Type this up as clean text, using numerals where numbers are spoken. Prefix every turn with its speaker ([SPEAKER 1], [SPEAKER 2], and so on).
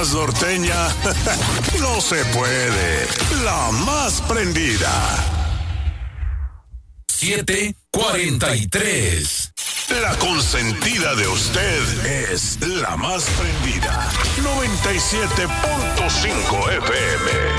[SPEAKER 1] más norteña no se puede. La más prendida.
[SPEAKER 2] 7:43.
[SPEAKER 1] La consentida de usted es la más prendida. 97.5 FM.